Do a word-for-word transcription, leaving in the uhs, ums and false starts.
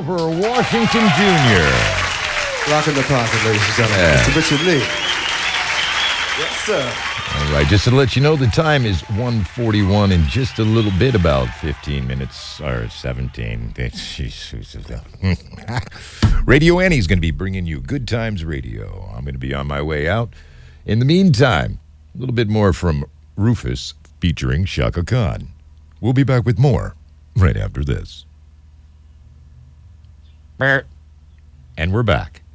Grover Washington Junior Rocking the pocket, ladies and gentlemen. Yeah. Mister Richard Lee. Yes, sir. All right, just to let you know, the time is one forty-one in just a little bit, about fifteen minutes, or seventeen. Radio Annie's going to be bringing you Good Times Radio. I'm going to be on my way out. In the meantime, a little bit more from Rufus featuring Shaka Khan. We'll be back with more right after this. And we're back.